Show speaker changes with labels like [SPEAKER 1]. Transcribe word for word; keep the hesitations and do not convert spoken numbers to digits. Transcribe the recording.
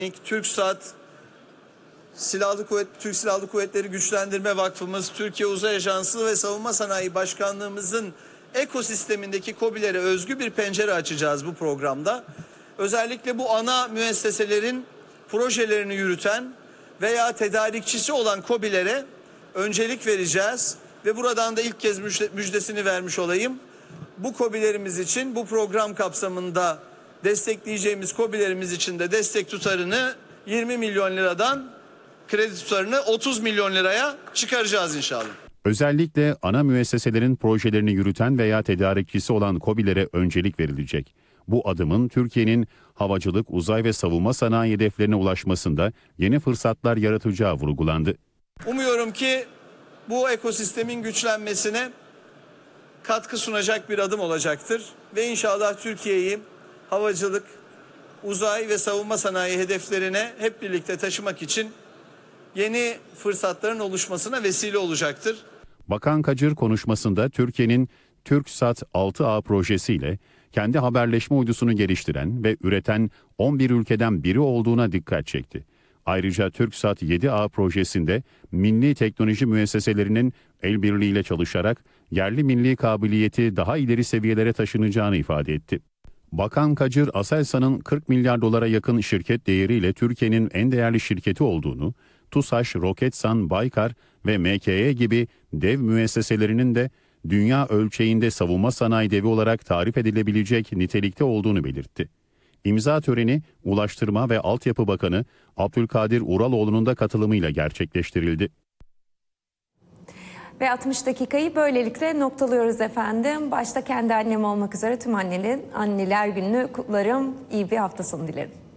[SPEAKER 1] TürkSat, Silahlı Kuvvet, Türk Silahlı Kuvvetleri Güçlendirme Vakfımız, Türkiye Uzay Ajansı ve Savunma Sanayi Başkanlığımızın ekosistemindeki KOBİ'lere özgü bir pencere açacağız bu programda. Özellikle bu ana müesseselerin projelerini yürüten veya tedarikçisi olan KOBİ'lere öncelik vereceğiz ve buradan da ilk kez müjdesini vermiş olayım. Bu KOBİ'lerimiz için bu program kapsamında destekleyeceğimiz KOBİ'lerimiz için de destek tutarını yirmi milyon liradan kredi tutarını otuz milyon liraya çıkaracağız inşallah.
[SPEAKER 2] Özellikle ana müesseselerin projelerini yürüten veya tedarikçisi olan KOBİ'lere öncelik verilecek. Bu adımın Türkiye'nin havacılık, uzay ve savunma sanayi hedeflerine ulaşmasında yeni fırsatlar yaratacağı vurgulandı.
[SPEAKER 1] Umuyorum ki bu ekosistemin güçlenmesine katkı sunacak bir adım olacaktır ve inşallah Türkiye'yi havacılık, uzay ve savunma sanayi hedeflerine hep birlikte taşımak için yeni fırsatların oluşmasına vesile olacaktır.
[SPEAKER 2] Bakan Kacır konuşmasında Türkiye'nin TürkSat altı A projesiyle kendi haberleşme uydusunu geliştiren ve üreten on bir ülkeden biri olduğuna dikkat çekti. Ayrıca TürkSat yedi A projesinde milli teknoloji müesseselerinin el birliğiyle çalışarak yerli milli kabiliyeti daha ileri seviyelere taşınacağını ifade etti. Bakan Kacır, Aselsan'ın kırk milyar dolara yakın şirket değeriyle Türkiye'nin en değerli şirketi olduğunu, TUSAŞ, Roketsan, Baykar ve M K E gibi dev müesseselerinin de dünya ölçeğinde savunma sanayi devi olarak tarif edilebilecek nitelikte olduğunu belirtti. İmza töreni Ulaştırma ve Altyapı Bakanı Abdülkadir Uraloğlu'nun da katılımıyla gerçekleştirildi.
[SPEAKER 3] Ve altmış dakikayı böylelikle noktalıyoruz efendim. Başta kendi annem olmak üzere tüm annelerin anneler gününü kutlarım. İyi bir hafta sonu dilerim.